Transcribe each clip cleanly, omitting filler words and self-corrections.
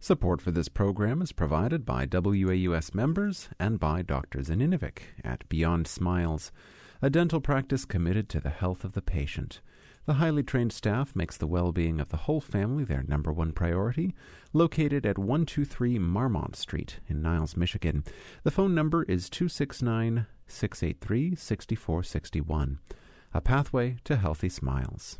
Support for this program is provided by WAUS members and by Doctors in Inuvik at Beyond Smiles, a dental practice committed to the health of the patient. The highly trained staff makes the well-being of the whole family their number one priority, located at 123 Marmont Street in Niles, Michigan. The phone number is 269-683-6461. A pathway to healthy smiles.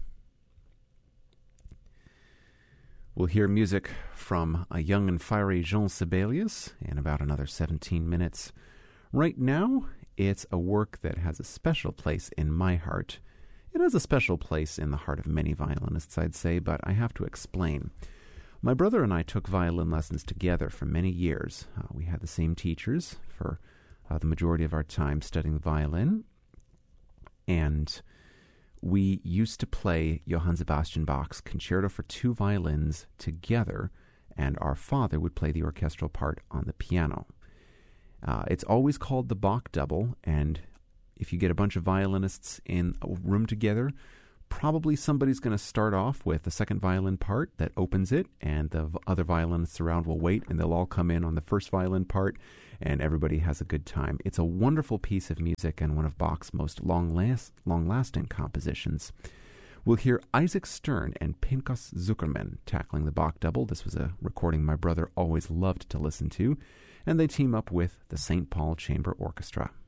We'll hear music from a young and fiery Jean Sibelius in about another 17 minutes. Right now, it's a work that has a special place in my heart. It has a special place in the heart of many violinists, I'd say, but I have to explain. My brother and I took violin lessons together for many years. We had the same teachers for the majority of our time studying the violin, and we used to play Johann Sebastian Bach's Concerto for Two Violins together, and our father would play the orchestral part on the piano. It's always called the Bach double, and if you get a bunch of violinists in a room together, probably somebody's going to start off with the second violin part that opens it, and the other violinists around will wait, and they'll all come in on the first violin part, and everybody has a good time. It's a wonderful piece of music and one of Bach's most long-lasting compositions. We'll hear Isaac Stern and Pinchas Zuckerman tackling the Bach double. This was a recording my brother always loved to listen to, and they team up with the St. Paul Chamber Orchestra.